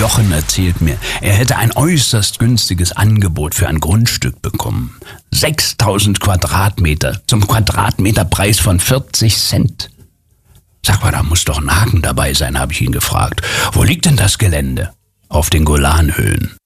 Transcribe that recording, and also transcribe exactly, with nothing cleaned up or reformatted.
Jochen erzählt mir, er hätte ein äußerst günstiges Angebot für ein Grundstück bekommen. sechstausend Quadratmeter zum Quadratmeterpreis von vierzig Cent. Sag mal, da muss doch ein Haken dabei sein, habe ich ihn gefragt. Wo liegt denn das Gelände? Auf den Golanhöhen.